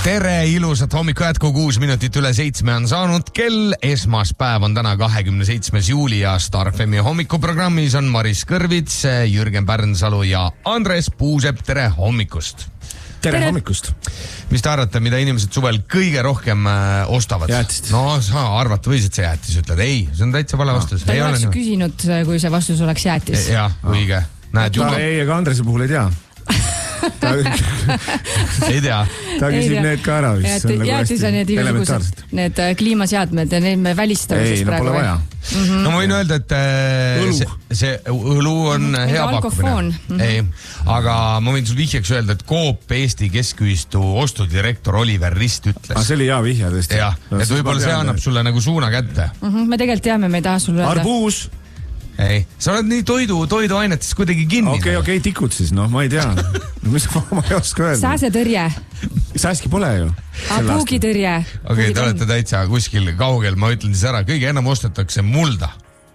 Tere, ilusat hommiku jätku, 6 minutit üle 7 on saanud kell. Esmaspäev on täna 27. juuli ja Star FM hommikuprogrammis on Maris Kõrvits, Jürgen Pärnsalu ja Andres Puusepp. Tere hommikust! Tere hommikust! Mis te arvate, mida inimesed suvel kõige rohkem ostavad? Jäätist. No sa arvata võisid see jäätis, ütled ei, see on täitsa vale vastus. Ta ei oleks küsinud, kui see vastus oleks jäätis. Jah, õige. Näed, juba... Ei, aga Andrese puhul ei tea. ei tea. Ta küsib need ka ära vist. Jäätis on need igasugused, need kliimaseadmed ja need me välistame. Ei, no pole vaja. No ma võin öelda, et see õlu on hea pakkumine. Ei, aga ma võin sul vihjeks öelda, et Coop Eesti Keskühistu ostudirektor Oliver Rist ütles. See oli hea vihja tõesti. Jah, et võib-olla see annab sulle nagu suuna kätte. Me tegelikult teame, me ei taha sulle öelda. Arbuus! Ei, sa oled nii toiduainetes kuidagi kinni. Okei, tikud siis, ma ei tea. Mis ma ei oska öelda? Sääsetõrje. Sääski pole ju. Puugitõrje. Okei, te olete täitsa kuskil kaugel, ma ütlen siis ära, kõige enam ostetakse mulda.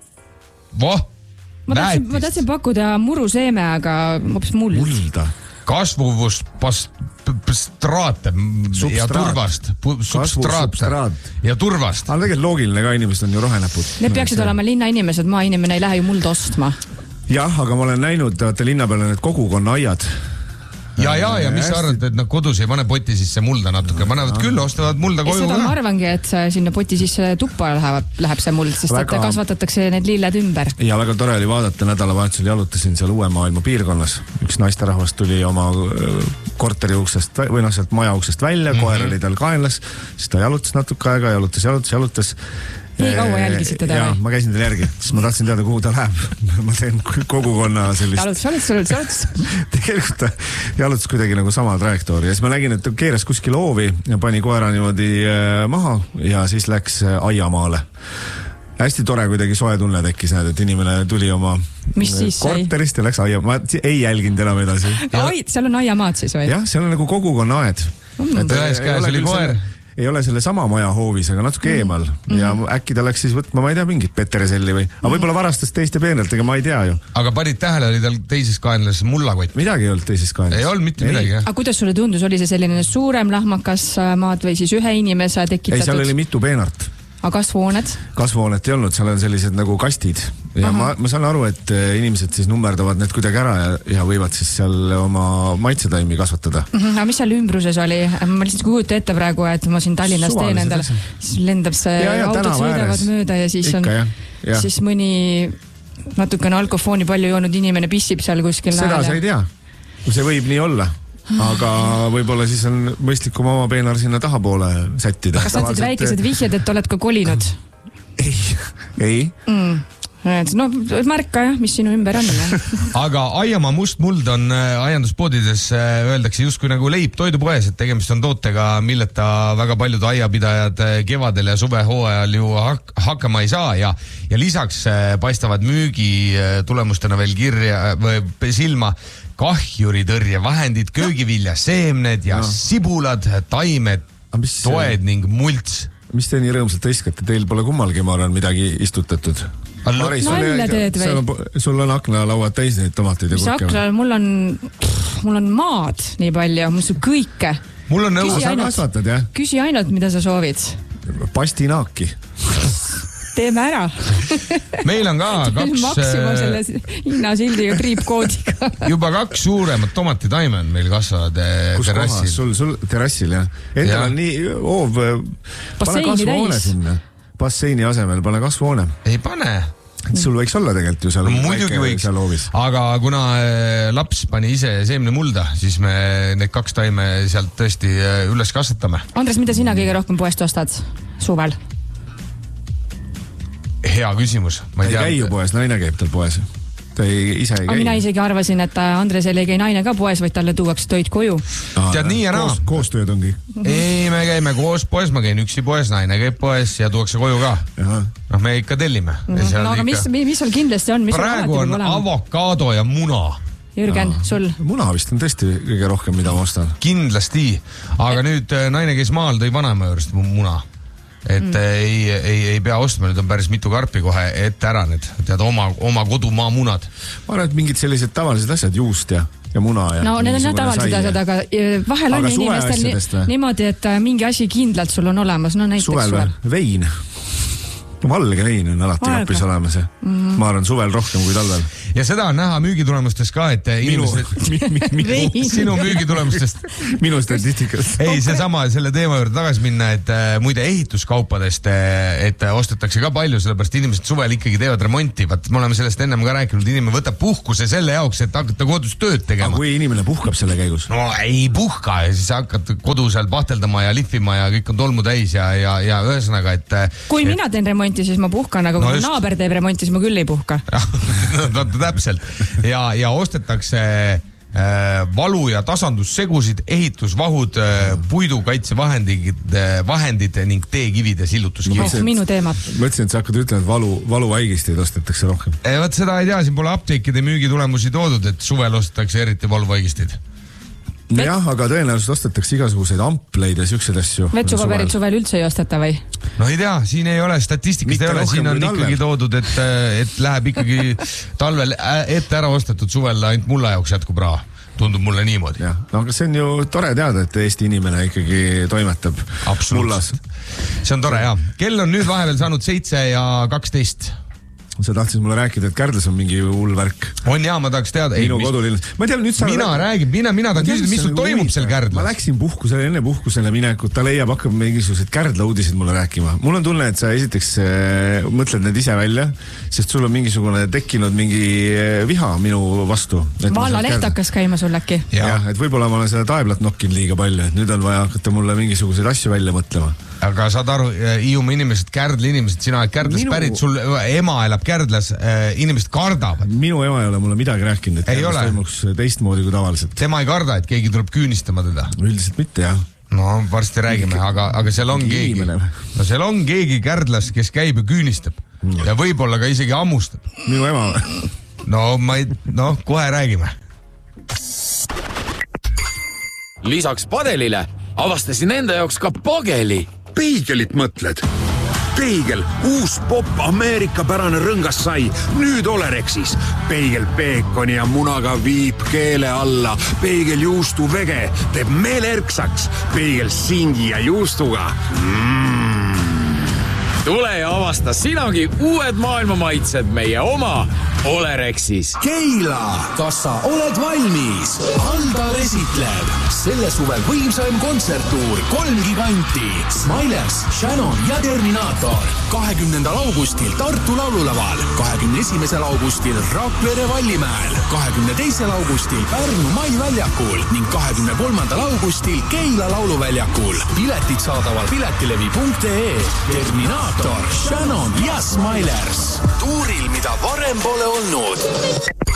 Ma tahtsin pakkuda muruseeme, aga hoopis muld. Mulda. Kasvuvust, straate ja turvast. Substraat ja turvast. Aga tegelikult loogiline ka, inimesed on ju rohenäpud. Need peaksid olema linnainimesed, maainimene ei lähe ju mulda ostma. Jah, aga ma olen näinud, linna peale need kogukonna aiad. Ja mis sa arvad, et nad kodus ei pane poti sisse mulda natuke? Panevad küll, ostavad mulda koju seda ka. Ma arvangi, et sinna poti sisse tuppa läheb see muld, sest et kasvatatakse need lilled ümber. Ja väga tore oli vaadata, nädalavahetusel jalutasin seal Uue Maailma piirkonnas. Üks naisterahvast tuli oma korteri uksest või sealt maja uksest välja, koer oli tal kaenlas, siis ta jalutas natuke aega, jalutas. Nii kaua jälgisite ta? Jaa, ma käisin tal järgi, siis ma tahtsin teada, kuhu ta läheb. Ma teen kogukonna sellist... Jalutus. Tegelikult ta jalutas kuidagi nagu sama trajektoori ja siis ma nägin, et ta keeras kuskil hoovi ja pani koera niimoodi maha ja siis läks aiamaale. Hästi tore kuidagi soe tunne tekkis, et inimene tuli oma korterist ja läks aia. Ma ei jälginud enam edasi. Seal on aiamaad siis või? Jah, seal on nagu kogukonna aed. Ühes käes oli koer. Ei ole selle sama maja hoovis, aga natuke eemal. Ja äkki ta läks siis võtma, ma ei tea, mingit Petereselli või. Aga võib-olla varastas teiste peenelt, ega ma ei tea ju. Aga panid tähele, oli tal teises kaenlas mullakott? Midagi ei olnud teises kaenlas. Ei olnud mitte midagi, jah? Aga kuidas sulle tundus, oli see selline suurem lahmakas maad või siis ühe inimese tekitatud? Ei, seal oli mitu peenart. Aga kasvuhoonet? Kasvuhoonet ei olnud, seal on sellised nagu kastid. Ja ma saan aru, et inimesed siis nummerdavad need kuidagi ära ja võivad siis seal oma maitsetaimi kasvatada. Aga mis seal ümbruses oli? Ma lihtsalt kujuta ette praegu, et ma siin Tallinnas teen endale. Siis lendab see autod sõidavad mööda ja siis on siis mõni natukene alkofooni palju joonud inimene pissib seal kuskil. Seda sa ei tea. See võib nii olla. Aga võib-olla siis on mõistlikum oma peenar sinna tahapoole sättida. Kas saad väikesed vihjed, et oled ka kolinud? Ei. No märka jah, mis sinu ümber on. Aga aiamaa mustmuld on aianduspoodides, öeldakse justkui nagu leib toidupoes, et tegemist on tootega, milleta väga paljud aiapidajad kevadel ja suvehooajal ju hakkama ei saa ja lisaks paistavad müügi tulemustena veel kirja või silma kahjuritõrje vahendid, köögivilja, seemned ja sibulad, taimed, toed ning mults. Mis te nii rõõmsalt hõiskate? Teil pole kummalgi, ma arvan, midagi istutatud. Nalja teed või? Sul on aknalauad täis neid tomateid ja kurke. Mis akna? Mul on maad nii palju, mul on kõike. Mul on nõu. Sa kasvatad, jah? Küsi ainult, mida sa soovid. Pastinaaki. Teeme ära. Meil on ka kaks... Maksima selle hinnasildiga triipkoodiga. Juba 2 suuremat tomatitaime on meil kasvavad terrassil. Kus kohas? Sul terrassil, jah? Endal on nii hoov... Pane kasvuhoone sinna. Basseini asemel pane kasvuhoone. Ei pane. Sul võiks olla tegelikult ju seal. Muidugi võiks, aga kuna laps pani ise seemne mulda, siis me need 2 taime sealt tõesti üles kasvatame. Andres, mida sina kõige rohkem poest ostad suvel? Hea küsimus. Ta ei käi ju poes, naine käib tal poes. Ta ise ei käi. Mina isegi arvasin, et Andresel ei käi naine ka poes, vaid talle tuuakse toit koju. Tead nii ja naa. Koostööd ongi. Ei, me käime koos poes, ma käin üksi poes, naine käib poes ja tuuakse koju ka. No me ikka tellime. No aga mis sul kindlasti on? Praegu on avokaado ja muna. Jürgen, sul? Muna vist on tõesti kõige rohkem, mida ma ostan. Kindlasti. Aga nüüd naine käis maal, tõi vanaema juurest muna. Et ei pea ostma, nüüd on päris mitu karpi kohe ette ära need, tead, oma kodumaa munad. Ma arvan, et mingid sellised tavalised asjad, juust ja ja muna ja no need on tavalised asjad, aga vahel on inimestel niimoodi, et mingi asi kindlalt sul on olemas, no näiteks suvel. Vein. Valge vein on alati kapis olemas ja ma arvan suvel rohkem kui talvel. Ja seda on näha müügitulemustest ka, et sinu müügitulemustest. Minu statistikast. Ei, see sama selle teema juurde tagasi minna, et muide ehituskaupadest, et ostetakse ka palju, sellepärast inimesed suvel ikkagi teevad remonti. Vaat me oleme sellest ennem ka rääkinud, inimene võtab puhkuse selle jaoks, et hakata kodus tööd tegema. Aga kui inimene puhkab selle käigus? No ei puhka ja siis hakkad kodu seal pahteldama ja lihvima ja kõik on tolmu täis ja ühesõnaga, et... Kui mina teen remonti, siis ma puhkan, aga kui naaber teeb remonti, siis ma küll ei puhka. Täpselt. Ja ostetakse valu- ja tasandussegusid, ehitusvahud, puidukaitsevahendid ning teekivide sillutuskivid. Minu teemat. Mõtlesin, et sa hakkad ütlema, et valuvaigisteid ostetakse rohkem. Võt seda ei tea, siin pole apteekide müügitulemusi toodud, et suvel ostetakse eriti valuvaigisteid. Jah, aga tõenäoliselt ostetakse igasuguseid ampleid ja siuksed asju. Vetsupaberid suvel üldse ei osteta või? No ei tea, siin ei ole, statistikast ei ole, siin on ikkagi toodud, et läheb ikkagi talvel ette ära ostetud, suvel ainult mulla jaoks jätkub raha. Tundub mulle niimoodi. Ja, no aga see on ju tore teada, et Eesti inimene ikkagi toimetab mullas. See on tore, jah. Kell on nüüd vahepeal saanud 7:12. Sa tahtsid mulle rääkida, et Kärdlas on mingi hull värk. On jah, ma tahaks teada. Minu kodulinnas. Ma tean, nüüd sa... Mina räägin, mina tahan küsida, mis sul toimub seal Kärdlas? Ma läksin puhkusele, enne puhkusele minekut, ta leiab, hakkab mingisugused Kärdla uudisid mulle rääkima. Mul on tunne, et sa esiteks mõtled need ise välja, sest sul on mingisugune tekkinud mingi viha minu vastu. Valla leht hakkas käima sul äkki. Jah, et võib-olla ma olen seda taeblat nokkin liiga palju, et nüüd on vaja hakata mulle mingisuguseid asju välja mõtlema. Aga saad aru, Hiiumaa inimesed, Kärdla inimesed, sina oled Kärdlas pärit, sul ema elab Kärdlas, inimesed kardavad. Minu ema ei ole mulle midagi rääkinud, et Kärdlas toimuks teistmoodi kui tavaliselt. Tema ei karda, et keegi tuleb küünistama teda? Üldiselt mitte, jah. No varsti räägime, aga seal on keegi. No seal on keegi Kärdlas, kes käib ja küünistab. Ja võib-olla ka isegi ammustab. Minu ema. No, kohe räägime. Lisaks padelile avastasin enda jaoks ka pageli. Peigelit mõtled? Peigel, uus popp Ameerika-pärane rõngas sai, nüüd Olerexis. Peigel peekoni ja munaga viib keele alla. Peigel juustu vege teeb meele erksaks. Peigel singi ja juustuga. Tule ja avasta sinagi uued maailma maitsed meie oma Olerexis. Keila, kas sa oled valmis? Andar esitleb selle suvel võimsaim kontserttuur 3 giganti. Smilers, Shannon ja Terminator. 20. augustil Tartu laululaval, 21. augustil Rakvere Vallimäel, 22. augustil Pärnu Maiväljakul ning 23. augustil Keila lauluväljakul. Piletid saadaval piletilevi.ee. Terminator, Shannon ja Smilers. Tuuril, mida varem pole olnud.